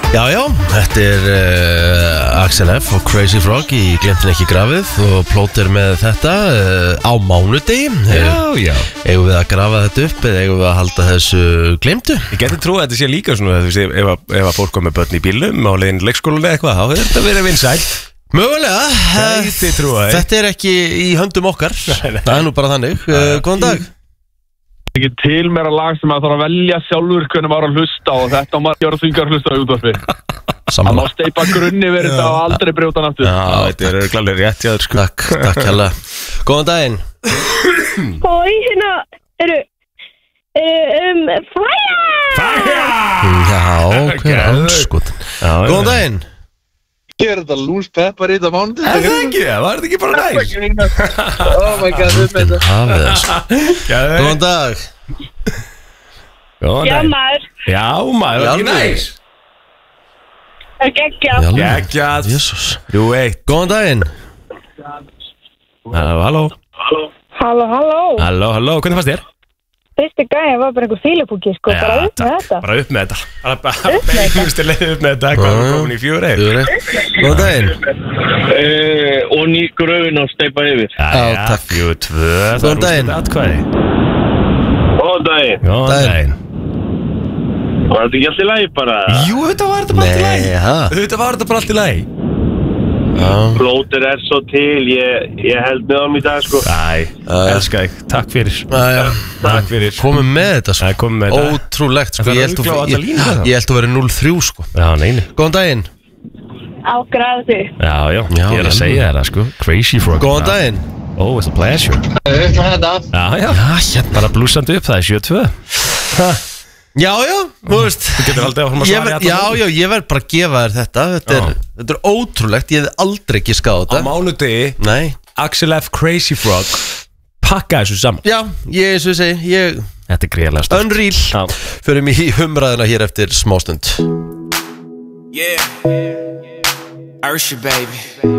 Já, þetta Axel F og Crazy Frog í Glemtin ekki grafið og plóter með þetta á mánudegi. Já. Eigum við að grafa þetta upp eða eigum við að halda þessu glemtu? Ég geti trúið að þetta sé líka svona, þú veist, ef að fólk kom með börn í bílum á leiðin leikskólanum eða eitthvað, þá hefur þetta verið vinsæl. Mögulega. Gæti trúið. Þetta ekki í höndum okkar. Það nú bara þannig. Góðan dag. Ekki til meira lag sem að þarf að velja sjálfur hvernig maður að hlusta og þetta á maður að gera þungar hlusta á útvarpi. Það má steipa grunni verið þetta og aldrei brjóta náttúr. Já, þetta er klálega rétt hjá þér sko. Takk hérlega. Góðan daginn. Hói, hérna, Fæja! Já, hver anskotin. Góðan daginn. Ég þetta lús peppar í þetta mánuði. Það ekki, var þetta ekki bara næs? Oh my god, við með þetta. Góðan dag. Já, maður. Já, maður, var ekki næs? Það er geggjað. Geggjað. Jésús. 3-1. Góðan daginn. Halló. Halló. Hvernig fannst þér? Fyrsti gæði var bara einhver fílupúki, sko, bara upp með þetta. Bara upp með þetta. Bara beinustu leið upp með þetta. Hvað er komin í 4-1? Góðan daginn. Og ný gröfin og steipa yfir. Já, takk. 4-2. Góðan daginn. Góðan daginn. Góðan daginn. Var þetta ekki allt í lagi bara? Jú, þetta var þetta bara allt í lagi. Þetta var þetta bara allt í lagi. Plóter svo til, ég held með honum í dag sko. Elskar þig, takk fyrir. Takk fyrir. Komum með þetta sko. Komum með þetta. Ótrúlegt sko. Ég held að vera 0-3 sko. Já, neini. Góðan daginn. Ágræðu. Já, ég er að segja þetta sko. Crazy Frog. Góðan daginn. Oh, it's a pleasure. Upp með þetta. Já, hérna bara blúsandi upp, það er 7-2. Já, þú veist. Þú getur aldrei að svara í Já, ég verð bara að gefa þér þetta. Þetta er ótrúlegt, ég hef aldrei ekki skáð þetta. Á mánudegi. Nei. Axel F. Crazy Frog pakka þessu saman. Já, eins og ég segi, þetta er greiðlega stort. Unreal. Förum í umræðina hér eftir smástund. Yeah, Ursha baby.